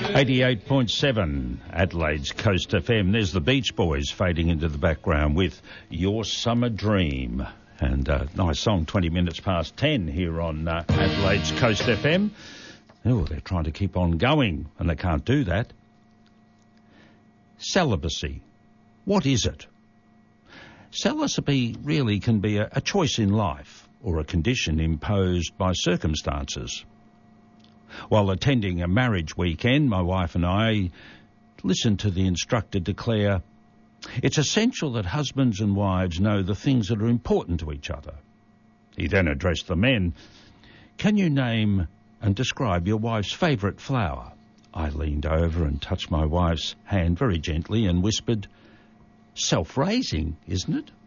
88.7 Adelaide's Coast FM. There's the Beach Boys fading into the background with Your Summer Dream. And nice song, 20 minutes past 10 here on Adelaide's Coast FM. Oh, they're trying to keep on going, and they can't do that. Celibacy. What is it? Celibacy really can be a choice in life or a condition imposed by circumstances. While attending a marriage weekend, my wife and I listened to the instructor declare, "It's essential that husbands and wives know the things that are important to each other." He then addressed the men, "Can you name and describe your wife's favourite flower?" I leaned over and touched my wife's hand very gently and whispered, "Self-raising, isn't it?"